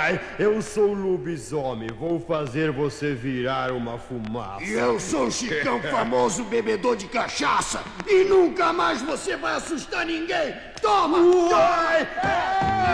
Uai, eu sou o lobisomem. Vou fazer você virar uma fumaça. E eu sou o Chicão, famoso bebedor de cachaça. E nunca mais você vai assustar ninguém. Toma! Uai!